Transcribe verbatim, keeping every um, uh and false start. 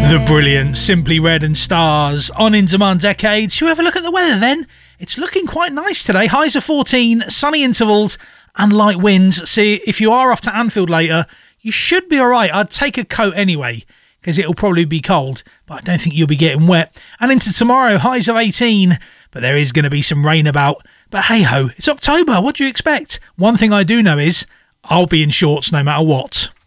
The brilliant Simply Red and Stars on In Demand Decades. Shall we have a look at the weather then? It's looking quite nice today. Highs of fourteen, sunny intervals and light winds. See, if you are off to Anfield later, you should be alright. I'd take a coat anyway, because it'll probably be cold, but I don't think you'll be getting wet. And into tomorrow, highs of eighteen, but there is going to be some rain about. But hey ho, it's October, what do you expect? One thing I do know is, I'll be in shorts no matter what.